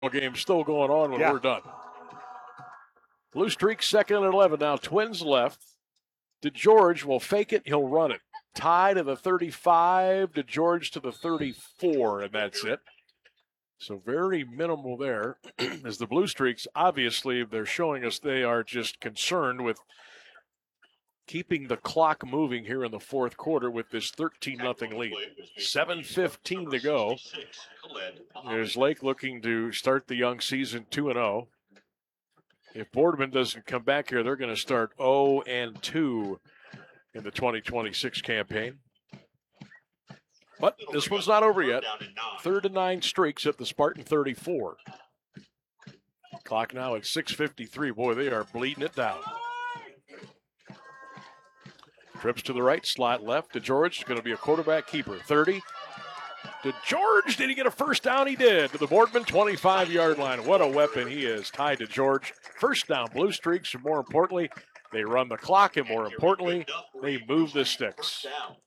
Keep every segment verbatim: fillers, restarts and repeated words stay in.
game still going on when yeah. we're done. Blue Streak second and eleven. Now Twins left. DeGeorge will fake it. He'll run it. Tie to the thirty-five. DeGeorge to the thirty-four, and that's it. So very minimal there. As the Blue Streaks, obviously, they're showing us they are just concerned with keeping the clock moving here in the fourth quarter with this thirteen nothing lead. seven fifteen to go. There's Lake looking to start the young season two and oh. If Boardman doesn't come back here, they're going to start oh and two in the twenty twenty-six campaign. But this one's not over yet. Third and nine streaks at the Spartan thirty-four. Clock now at six fifty-three. Boy, they are bleeding it down. Trips to the right, slot left. DeGeorge is going to be a quarterback keeper. thirty. DeGeorge, did he get a first down? He did. To the Boardman twenty-five-yard line. What a weapon he is. Tied to George. First down, Blue Streaks, and more importantly, they run the clock, and more importantly, they move the sticks.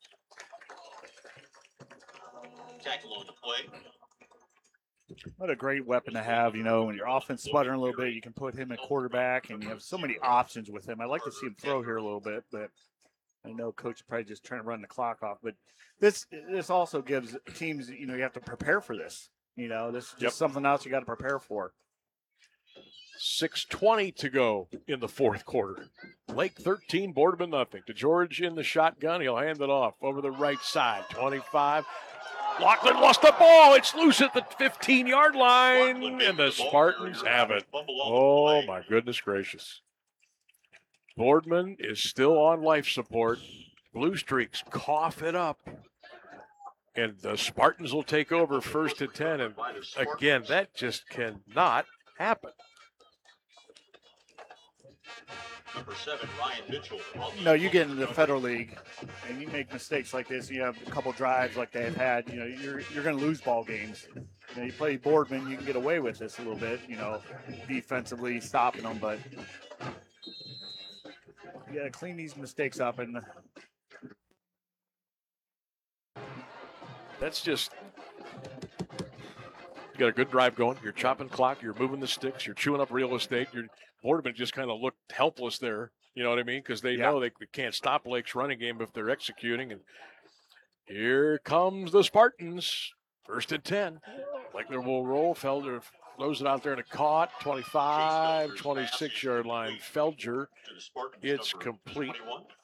Tackle on the play. What a great weapon to have, you know, when your offense sputtering a little bit, you can put him at quarterback, and you have so many options with him. I'd like to see him throw here a little bit, but I know Coach is probably just trying to run the clock off. But this this also gives teams, you know, you have to prepare for this. You know, this is just Yep. something else you got to prepare for. six twenty to go in the fourth quarter. Lake thirteen, Boardman nothing. DeGeorge in the shotgun. He'll hand it off over the right side. twenty-five. Loughlin lost the ball. It's loose at the fifteen-yard line, and the Spartans have it. Oh, my goodness gracious. Boardman is still on life support. Blue Streaks cough it up. And the Spartans will take over first and ten. And again, that just cannot happen. Number seven, Ryan Mitchell. You know, you get into the Federal League and you make mistakes like this. You have a couple drives like they've had. You know, you're you're going to lose ball games. You know, you play Boardman, you can get away with this a little bit. You know, defensively stopping them, but you got to clean these mistakes up. And that's just, you got a good drive going. You're chopping clock. You're moving the sticks. You're chewing up real estate. You're Boardman just kind of looked helpless there. You know what I mean? Because they Yeah. know they can't stop Lake's running game if they're executing. And here comes the Spartans. First and ten. Lechner will roll. Felder throws it out there and it caught. twenty-five, twenty-six-yard line. Felger, it's complete.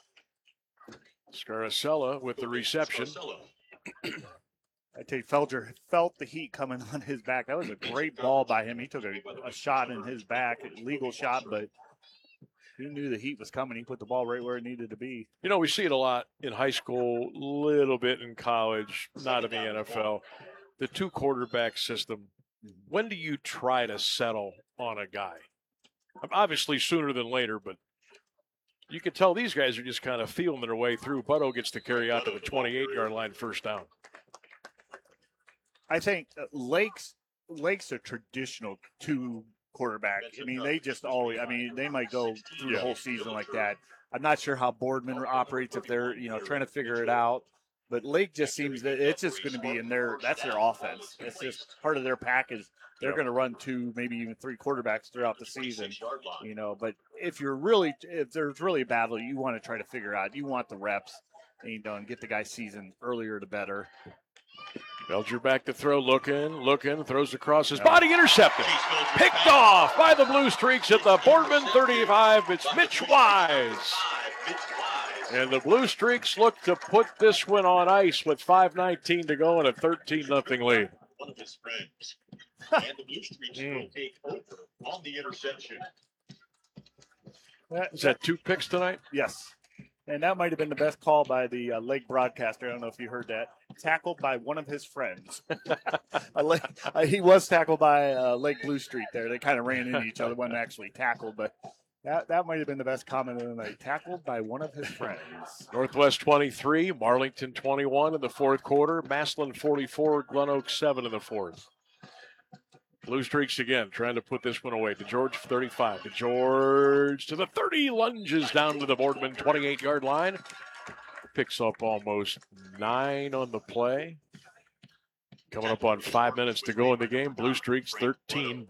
Scaracella with the reception. I tell you, Felger felt the heat coming on his back. That was a great ball by him. He took a, a shot in his back, a legal shot, but he knew the heat was coming. He put the ball right where it needed to be. You know, we see it a lot in high school, little bit in college, not in the N F L. The two quarterback system. When do you try to settle on a guy? Obviously sooner than later, but you can tell these guys are just kind of feeling their way through. Butto gets to carry out to the twenty-eight-yard line, first down. I think Lake's Lake's a traditional two quarterback. I mean, they just always. I mean, they might go through Yeah. the whole season like that. I'm not sure how Boardman operates if they're you know trying to figure it out. But Lake just seems that it's just going to be in their. That's their offense. It's just part of their package. They're Yeah. going to run two, maybe even three quarterbacks throughout the season. You know, but if you're really, if there's really a battle, you want to try to figure out. You want the reps, and you know, and get the guy seasoned earlier the better. Belger back to throw, looking, looking, throws across his body, intercepted. Picked off by the Blue Streaks at the Boardman thirty-five. It's Mitch Wise. And the Blue Streaks look to put this one on ice with five nineteen to go and a thirteen nothing lead. One of his friends. And the Blue Streaks will take over on the interception. Is that two picks tonight? Yes. And that might have been the best call by the uh, Lake broadcaster. I don't know if you heard that. Tackled by one of his friends. uh, Lake, uh, he was tackled by uh, Lake Blue Street there. They kind of ran into each other. Wasn't actually tackled, but that, that might have been the best comment of the night. Tackled by one of his friends. Northwest twenty-three, Marlington twenty-one in the fourth quarter. Massillon forty-four, Glen Oak seven in the fourth. Blue Streaks again, trying to put this one away. DeGeorge thirty-five. DeGeorge to the thirty, lunges down to the Boardman twenty-eight-yard line. Picks up almost nine on the play. Coming up on five minutes to go in the game. Blue Streaks thirteen.